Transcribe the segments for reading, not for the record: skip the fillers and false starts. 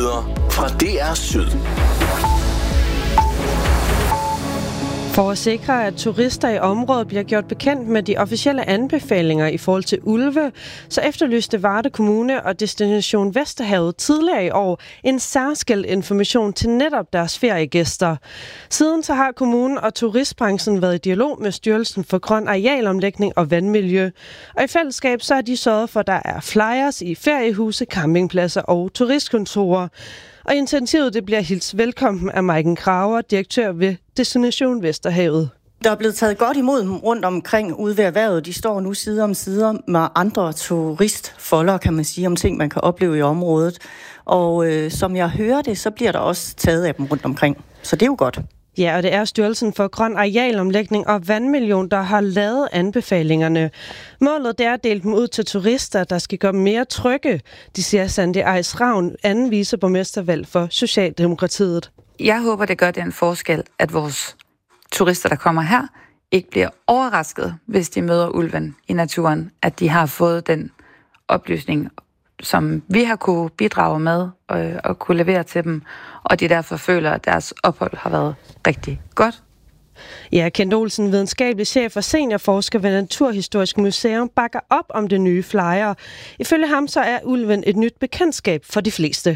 Nyheder fra DR Syd. For at sikre, at turister i området bliver gjort bekendt med de officielle anbefalinger i forhold til ulve, så efterlyste Varde Kommune og Destination Vesterhavet tidligere i år en særskilt information til netop deres feriegæster. Siden så har kommunen og turistbranchen været i dialog med Styrelsen for Grøn Arealomlægning og Vandmiljø. Og i fællesskab så har de sørget for, at der er flyers i feriehuse, campingpladser og turistkontorer. Og initiativet det bliver hilst velkommen af Maiken Krager, direktør ved Destination Vesterhavet. Der er blevet taget godt imod dem rundt omkring ude ved erhvervet. De står nu side om side med andre turistfolder, kan man sige, om ting, man kan opleve i området. Og som jeg hører det, så bliver der også taget af dem rundt omkring. Så det er jo godt. Ja, og det er Styrelsen for Grøn Arealomlægning og Vandmiljø, der har lavet anbefalingerne. Målet det er at dele dem ud til turister, der skal gøre dem mere trygge, de siger Sandy Eis Ravn, anden viceborgmestervalg for Socialdemokratiet. Jeg håber, det gør den forskel, at vores turister, der kommer her, ikke bliver overrasket, hvis de møder ulven i naturen, at de har fået den oplysning, som vi har kunne bidrage med og kunne levere til dem, og de derfor føler, at deres ophold har været rigtig godt. Ja, Kent Olsen, videnskabelig chef og seniorforsker ved Naturhistorisk Museum, bakker op om det nye flyer. Ifølge ham så er ulven et nyt bekendtskab for de fleste.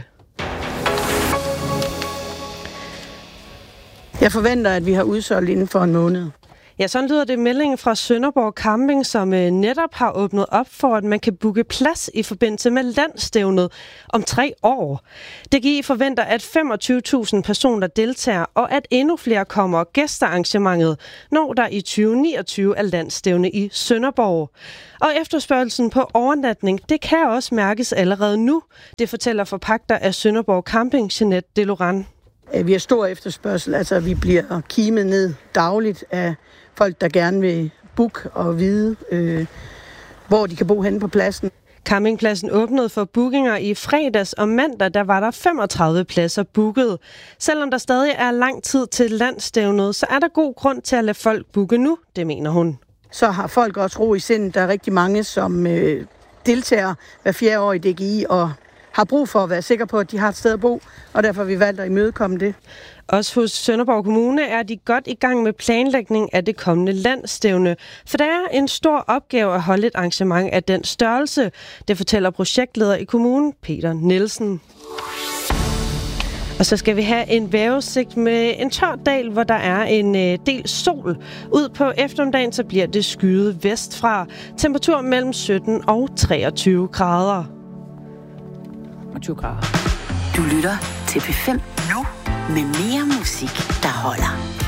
Jeg forventer, at vi har udsolgt inden for en måned. Ja, sådan lyder det meldingen fra Sønderborg Camping, som netop har åbnet op for, at man kan booke plads i forbindelse med landsstævnet om 3 år. DGI forventer, at 25.000 personer deltager, og at endnu flere kommer gæstearrangementet, når der i 2029 er landsstævne i Sønderborg. Og efterspørgelsen på overnatning, det kan også mærkes allerede nu. Det fortæller forpagter af Sønderborg Camping, Jeanette Deloran. Vi har stor efterspørgsel, altså vi bliver kimet ned dagligt af folk, der gerne vil booke og vide, hvor de kan bo henne på pladsen. Campingpladsen åbnede for bookinger i fredags, og mandag der var der 35 pladser booket. Selvom der stadig er lang tid til landsstævnet, så er der god grund til at lade folk booke nu, det mener hun. Så har folk også ro i sindet. Der er rigtig mange, som deltager hver 4. år i DGI og har brug for at være sikker på, at de har et sted at bo, og derfor har vi valgt at imødekomme det. Også hos Sønderborg Kommune er de godt i gang med planlægning af det kommende landsstævne, for der er en stor opgave at holde et arrangement af den størrelse, det fortæller projektleder i kommunen, Peter Nielsen. Og så skal vi have en vejrudsigt med en tør dag, hvor der er en del sol. Ud på eftermiddagen så bliver det skyet vestfra. Temperatur mellem 17 og 23 grader. 20 grader. Du lytter til P5 nu med mere musik, der holder.